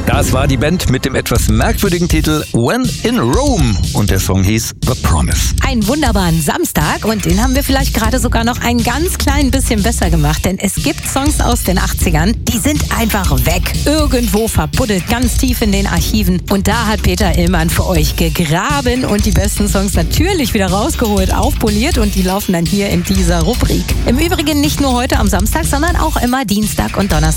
Das war die Band mit dem etwas merkwürdigen Titel When in Rome und der Song hieß The Promise. Einen wunderbaren Samstag und den haben wir vielleicht gerade sogar noch ein ganz klein bisschen besser gemacht, denn es gibt Songs aus den 80ern, die sind einfach weg, irgendwo verbuddelt, ganz tief in den Archiven und da hat Peter Illmann für euch gegraben und die besten Songs natürlich wieder rausgeholt, aufpoliert und die laufen dann hier in dieser Rubrik. Im Übrigen nicht nur heute am Samstag, sondern auch immer Dienstag und Donnerstag